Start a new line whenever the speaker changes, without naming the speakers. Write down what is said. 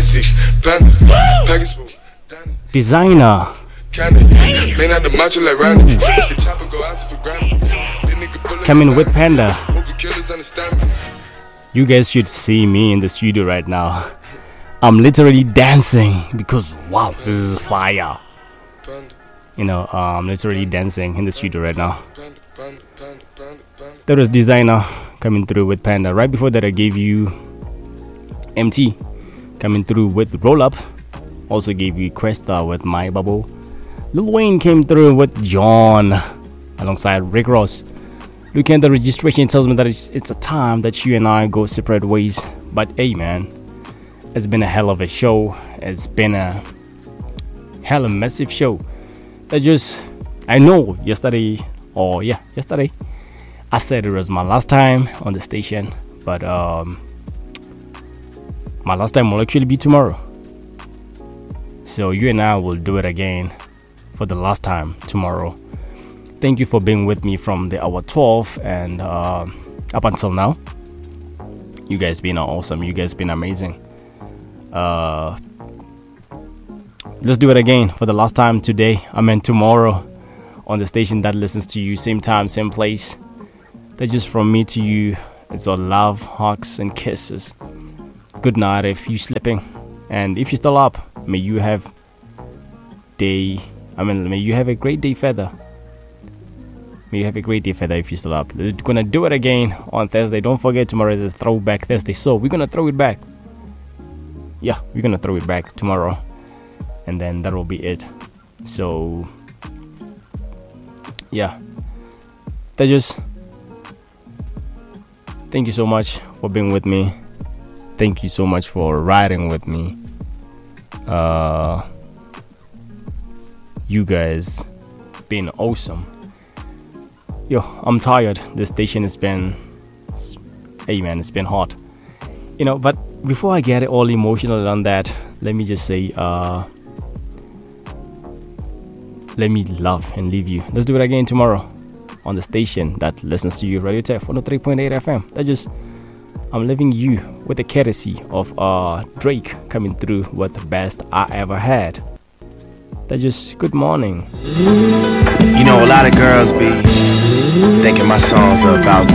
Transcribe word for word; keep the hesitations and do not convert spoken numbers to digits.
Designer. Coming with Panda. You guys should see me in the studio right now. I'm literally dancing because wow, this is fire. You know, uh, I'm literally dancing in the studio right now. That was Designer coming through with Panda. Right before that, I gave you M T coming through with Roll Up. Also gave you Questa with My Bubble. Lil Wayne came through with John alongside Rick Ross. Looking at the registration, it tells me that it's, it's a time that you and I go separate ways. But hey man, it's been a hell of a show. It's been a hell of a massive show. That just, I know yesterday, or yeah, yesterday, I said it was my last time on the station. But um, my last time will actually be tomorrow. So you and I will do it again for the last time tomorrow. Thank you for being with me from the hour twelve and uh, up until now. You guys been awesome. You guys been amazing. Uh, let's do it again for the last time today. I mean tomorrow on the station that listens to you. Same time, same place. That's just from me to you. It's all love, hugs, and kisses. Good night if you're sleeping. And if you're still up, may you have day. I mean, may you have a great day further. May you have a great day further if you're still up. We're gonna do it again on Thursday. Don't forget tomorrow is a throwback Thursday. So we're gonna throw it back. Yeah, we're gonna throw it back tomorrow. And then that will be it. So yeah. That just thank you so much for being with me. Thank you so much for riding with me. Uh, you guys been awesome. Yo, I'm tired. The station has been, hey man, it's been hot. You know, but before I get all emotional on that, let me just say, uh, let me love and leave you. Let's do it again tomorrow on the station that listens to you, Radio Tech one oh three point eight F M. That just, I'm leaving you with the courtesy of uh, Drake coming through with the best I ever had. That just, good morning.
You know, a lot of girls be thinking my songs are about